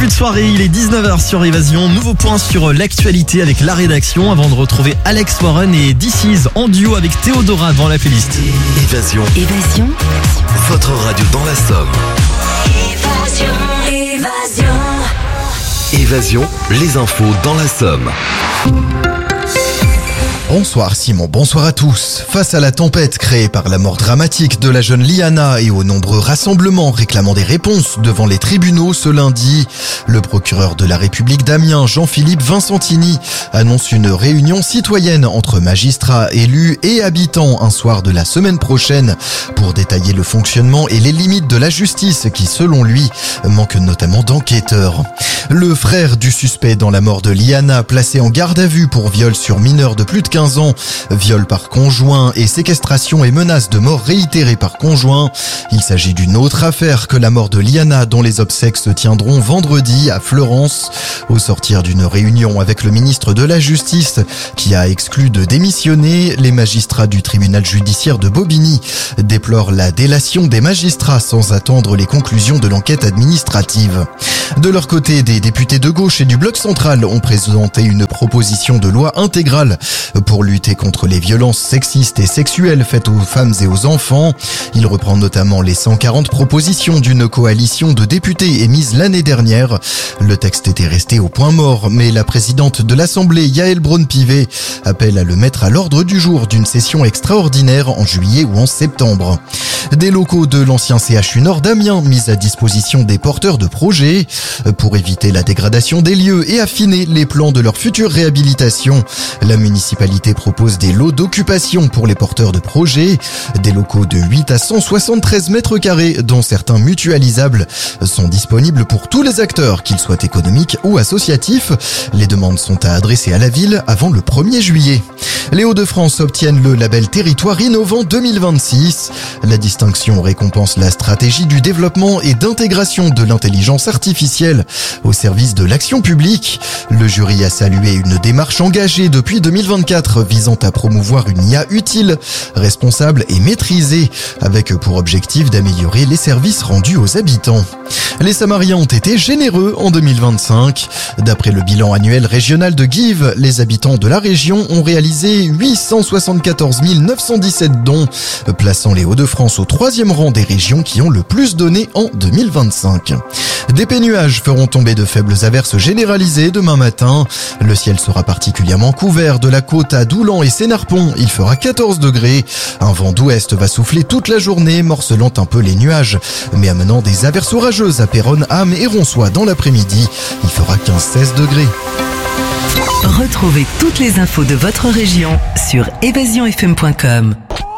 début de soirée, il est 19h sur Évasion. Nouveau point sur l'actualité avec la rédaction avant de retrouver Alex Warren et This Is en duo avec Théodora dans la playlist. Évasion. Votre radio dans la Somme. Évasion, les infos dans la Somme. Bonsoir Simon, bonsoir à tous. Face à la tempête créée par la mort dramatique de la jeune Liana et aux nombreux rassemblements réclamant des réponses devant les tribunaux ce lundi, le procureur de la République d'Amiens, Jean-Philippe Vincentini, annonce une réunion citoyenne entre magistrats, élus et habitants un soir de la semaine prochaine pour détailler le fonctionnement et les limites de la justice qui, selon lui, manque notamment d'enquêteurs. Le frère du suspect dans la mort de Liana, placé en garde à vue pour viol sur mineur de plus de 15 ans, viol par conjoint et séquestration et menace de mort réitérée par conjoint. Il s'agit d'une autre affaire que la mort de Liana dont les obsèques se tiendront vendredi à Fleurance. Au sortir d'une réunion avec le ministre de la Justice qui a exclu de démissionner, les magistrats du tribunal judiciaire de Bobigny déplorent la délation des magistrats sans attendre les conclusions de l'enquête administrative. De leur côté, des députés de gauche et du bloc central ont présenté une proposition de loi intégrale pour lutter contre les violences sexistes et sexuelles faites aux femmes et aux enfants. Il reprend notamment les 140 propositions d'une coalition de députés émises l'année dernière. Le texte était resté au point mort, mais la présidente de l'Assemblée, Yaël Braun-Pivet, appelle à le mettre à l'ordre du jour d'une session extraordinaire en juillet ou en septembre. Des locaux de l'ancien CHU Nord d'Amiens mis à disposition des porteurs de projets pour éviter la dégradation des lieux et affiner les plans de leur future réhabilitation. La municipalité propose des lots d'occupation pour les porteurs de projets. Des locaux de 8 à 173 mètres carrés, dont certains mutualisables, sont disponibles pour tous les acteurs, qu'ils soient économiques ou associatifs. Les demandes sont à adresser à la ville avant le 1er juillet. Les Hauts-de-France obtiennent le label Territoire Innovant 2026. La distinction récompense la stratégie du développement et d'intégration de l'intelligence artificielle au service de l'action publique. Le jury a salué une démarche engagée depuis 2024 visant à promouvoir une IA utile, responsable et maîtrisée, avec pour objectif d'améliorer les services rendus aux habitants. Les Samariens ont été généreux en 2025. D'après le bilan annuel régional de Give, les habitants de la région ont réalisé 874 917 dons, plaçant les Hauts-de-France au 3e rang des régions qui ont le plus donné en 2025. Des pénuages feront tomber de faibles averses généralisées demain matin. Le ciel sera particulièrement couvert de la côte à Doulan et Sénarpont. Il fera 14 degrés. Un vent d'ouest va souffler toute la journée, morcelant un peu les nuages, mais amenant des averses orageuses à Péronne, Ham et Ronsois dans l'après-midi. Il fera 15-16 degrés. Retrouvez toutes les infos de votre région sur évasionfm.com.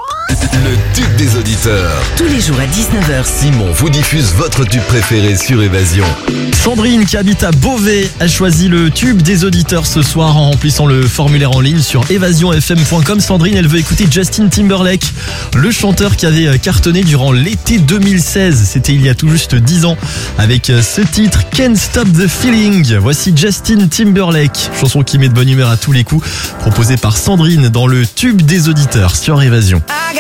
Le tube des auditeurs. Tous les jours à 19h. Simon vous diffuse votre tube préféré sur Évasion. Sandrine, qui habite à Beauvais, a choisi le tube des auditeurs ce soir en remplissant le formulaire en ligne sur évasionfm.com. Sandrine, elle veut écouter Justin Timberlake, le chanteur qui avait cartonné durant l'été 2016. C'était il y a tout juste 10 ans avec ce titre Can't Stop the Feeling. Voici Justin Timberlake, chanson qui met de bonne humeur à tous les coups, proposée par Sandrine dans le tube des auditeurs sur Évasion. I